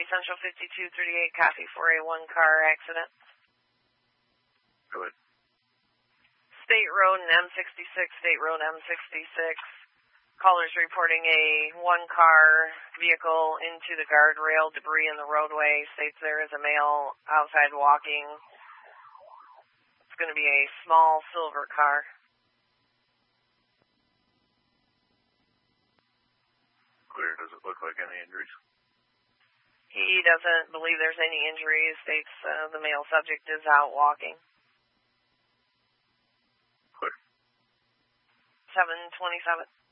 City Central 5238, copy for a one-car accident. Go ahead. State Road and M66, State Road M66. Callers reporting a one-car vehicle into the guardrail, debris in the roadway. States there is a male outside walking. It's going to be a small silver car. Clear. Does it look like any injuries? He doesn't believe there's any injuries. States the male subject is out walking. Clear. 727.